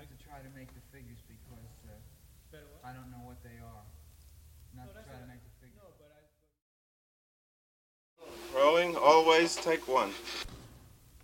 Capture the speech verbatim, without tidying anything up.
to try to make the figures because uh, Better what? I don't know what they are. Not No, to that's try to all make right. the figures. No, but I. Rolling, always take one.